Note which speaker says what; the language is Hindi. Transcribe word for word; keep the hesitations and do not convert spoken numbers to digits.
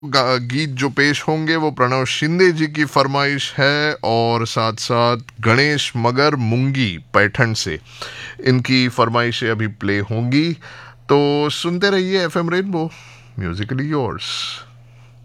Speaker 1: गा- गीत जो पेश होंगे वो प्रणव शिंदे जी की फरमाइश है और साथ साथ गणेश मगर मुंगी पैठण से इनकी फरमाइशें अभी प्ले होंगी। तो सुनते रहिए एफएम रेनबो, म्यूजिकली योर्स।